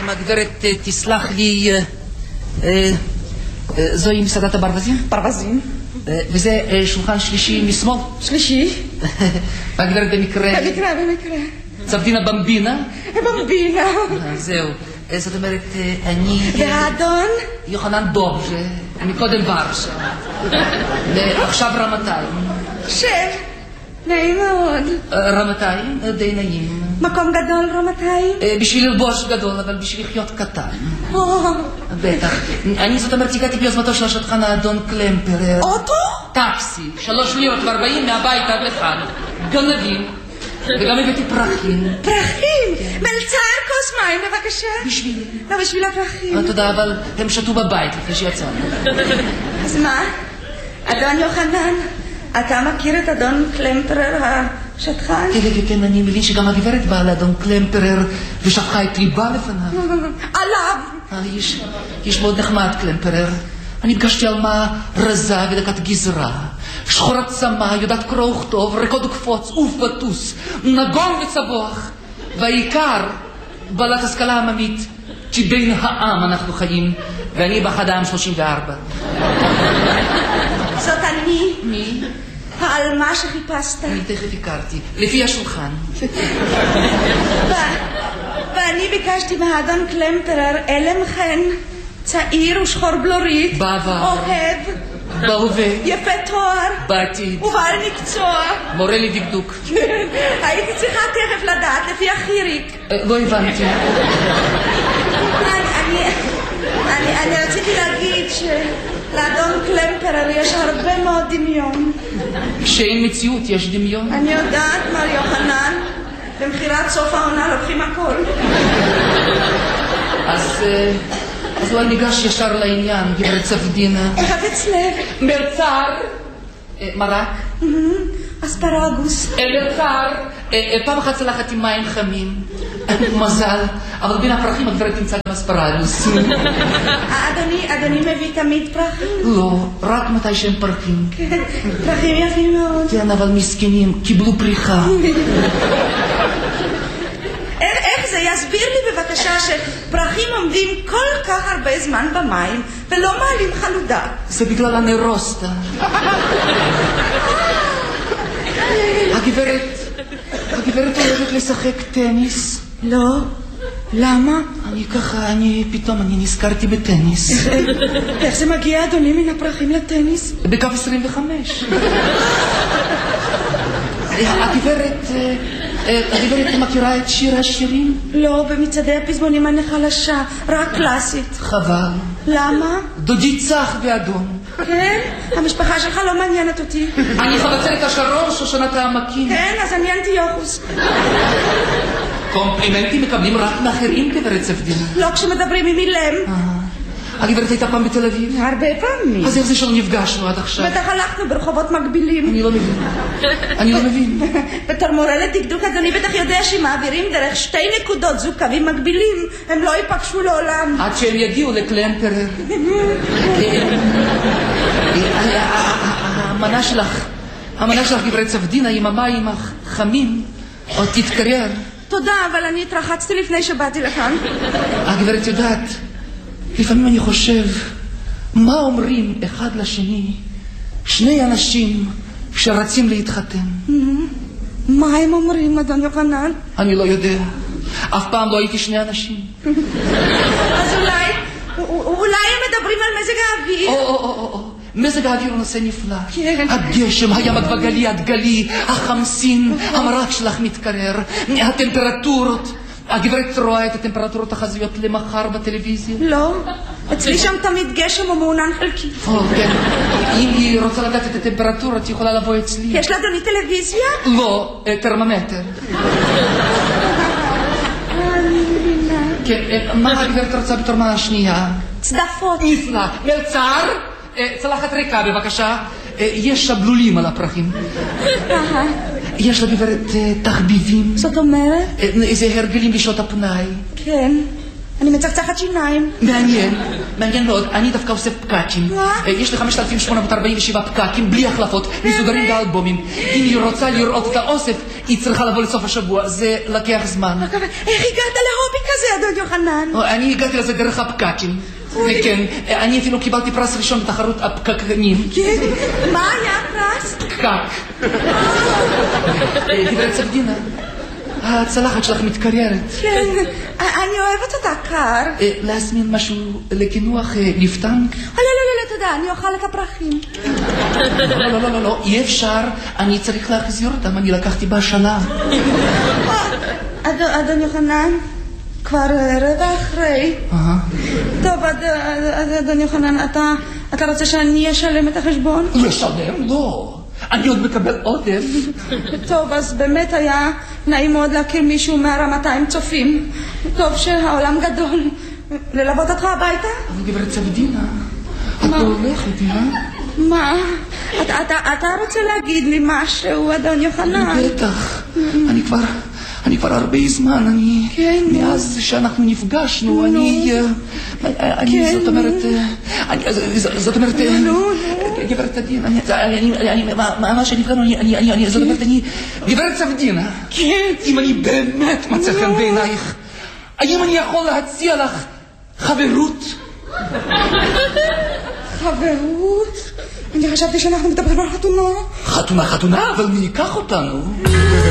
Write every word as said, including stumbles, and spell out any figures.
הגברת תסלח לי, זוהי מסעדת הברווזים? ברווזים. וזה שולחן שלישי משמאל? שלישי. והגברת במקרה? במקרה, במקרה. צבדינה במבינה? במבינה. זהו. זאת אומרת, אני... והאדון? יוחנן דובז'ה, מקודם ורשה. ועכשיו רמתיים. שם. נעים מאוד. רמתיים, די נעים. מקום גדול רמתיים? בשביל ללבוש גדול, אבל בשביל לחיות קטן. בטח. אני זאת אומרת, הגעתי ביוזמתו של השטחן האדון קלמפרר. אוטו? טקסי, שלוש לירות וארבעים מהבית עד לכאן. גנבים. וגם הבאתי פרחים. פרחים? מלצר כוס מים בבקשה. בשבילי. לא, בשביל הפרחים. תודה, אבל הם שתו בבית לפני שיצאנו. אז מה? אדון יוחנן, אתה מכיר את אדון קלמפרר השטחן? כן, כן, כן, אני מבין שגם הגברת באה לאדון קלמפרר ושפכה את ליבה לפניו. עליו! איש מאוד נחמד קלמפרר. אני פגשתי על מה רזה ודקת גזרה, שחורת צמא, יודעת קרוא וכתוב, רקוד וקפוץ, עוף וטוס, נגון וצבוח, והעיקר בעלת השכלה עממית, כי בין העם אנחנו חיים, ואני באחד העם שלושים וארבע. זאת אני? מי? העלמה שחיפשת. אני תכף הכרתי, לפי השולחן. ואני ביקשתי מהאדון קלמפרר אלם חן, צעיר ושחור בלורית, בעבר, אוהב, בהווה, יפה תואר, בעתיד, ובעל מקצוע, מורה לדקדוק. הייתי צריכה תכף לדעת לפי החיריק. לא הבנתי. אני רציתי להגיד שלאדון קלמפרר יש הרבה מאוד דמיון. שאין מציאות יש דמיון. אני יודעת, מר יוחנן, במחירת סוף העונה לוקחים הכל. אז... אז אולי ניגש ישר לעניין, גברת צבדינה. חפץ לב. מרצר. מרק. אספרגוס. מרצר. פעם אחת צלחת עם מים חמים. מזל. אבל בין הפרחים הגברת תמצא גם אספרגוס. אדוני, אדוני מביא תמיד פרחים? לא, רק מתי שהם פרחים. כן, פרחים יפים מאוד. כן, אבל מסכנים, קיבלו פריחה. איך זה? יסביר לי בבקשה שפרחים עומדים כל כך הרבה זמן במים ולא מעלים חלודה. זה בגלל הנרוסטה. הגברת, הגברת אוהבת לשחק טניס. לא. למה? אני ככה, אני פתאום, אני נזכרתי בטניס. איך זה מגיע, אדוני, מן הפרחים לטניס? בקו עשרים וחמש. הגברת... הגברת מכירה את שיר השירים? לא, במצעדי הפזמונים אני חלשה, רק קלאסית. חבל. למה? דודי צח ואדון. כן? המשפחה שלך לא מעניינת אותי. אני חבצלת השרון, שושנת העמקים. כן, אז אני אנטיוכוס. קומפלימנטים מקבלים רק מאחרים, גברת צבדינה. לא כשמדברים עם אילם. הגברת הייתה פעם בתל אביב? הרבה פעמים. אז איך זה שלא נפגשנו עד עכשיו? בטח הלכנו ברחובות מקבילים. אני לא מבין. אני לא מבין. בתור מורה לדקדוק, אדוני בטח יודע שמעבירים דרך שתי נקודות זוג קווים מקבילים, הם לא ייפגשו לעולם. עד שהם יגיעו לקלמפרר. המנה שלך, המנה שלך, גברת צבדינה, עם המים החמים, עוד תתקרר. תודה, אבל אני התרחצתי לפני שבאתי לכאן. הגברת יודעת, לפעמים אני חושב, מה אומרים אחד לשני שני אנשים שרצים להתחתן? מה הם אומרים, אדון יוחנן? אני לא יודע. אף פעם לא הייתי שני אנשים. אז אולי, אולי הם מדברים על מזג האוויר? או, או, או, או. מזג האוויר הוא נושא נפלא. כן. הגשם, הים הגבגלי, הדגלי, החמסין, המרק שלך מתקרר, הטמפרטורות. הגברת רואה את הטמפרטורות החזויות למחר בטלוויזיה? לא, אצלי שם תמיד גשם ומעונן חלקי. או, כן. אם היא רוצה לדעת את הטמפרטורות, היא יכולה לבוא אצלי. יש לאדוני טלוויזיה? לא, טרמומטר. אני מבינה. כן, מה הגברת רוצה בתור מנה שנייה? צדפות. נפלא. מלצר, צלחת ריקה בבקשה. יש שבלולים על הפרחים. יש לגברת תחביבים. זאת אומרת? איזה הרגלים בשעות הפנאי. כן. אני מצחצחת שיניים. מעניין, מעניין מאוד. אני דווקא עושה פקקים. יש לי חמשת אלפים שמונה מאות ארבעים ושבע פקקים, בלי החלפות, מסודרים באלבומים. אם היא רוצה לראות את האוסף, היא צריכה לבוא לסוף השבוע. זה לקח זמן. איך הגעת להובי כזה? לזה, אדון יוחנן? אני הגעתי לזה דרך הפקקים. כן, אני אפילו קיבלתי פרס ראשון בתחרות הפקקנים. כן? מה היה הפרס? פקק. גברת סבדינה, הצלחת שלך מתקררת. כן, אני אוהבת אותה קר. להזמין משהו לקינוח נפתן? לא, לא, לא, תודה, אני אוכל את הפרחים. לא, לא, לא, לא, אי אפשר, אני צריך להחזיר אותם, אני לקחתי בהשאלה. אדון יוחנן, כבר רבע אחרי. טוב, אדון יוחנן, אתה רוצה שאני אשלם את החשבון? לשלם? לא. אני עוד מקבל עודף. טוב, אז באמת היה נעים מאוד להכיר מישהו מהרמתיים צופים. טוב שהעולם גדול. ללוות אותך הביתה? אבל גברת סבדינה, את לא הולכת, אה? מה? אתה רוצה להגיד לי משהו, אדון יוחנן? בטח. אני כבר... אני כבר הרבה זמן, אני... כן. מאז שאנחנו נפגשנו, אני... אני, זאת אומרת... זאת אומרת... גברת סבדינה, אני... מה שנפגענו, אני... זאת אומרת, אני... גברת סבדינה. כן. אם אני באמת מצא חן בעינייך, האם אני יכול להציע לך חברות? חברות? אני חשבתי שאנחנו מדברים על חתונה. חתונה, חתונה, אבל מי ייקח אותנו?